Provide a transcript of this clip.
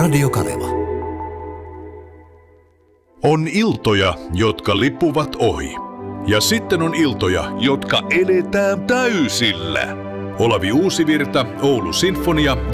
Radio Kaleva. On iltoja, jotka lippuvat ohi. Ja sitten on iltoja, jotka eletään täysillä. Olavi Uusivirta, Oulu Sinfonia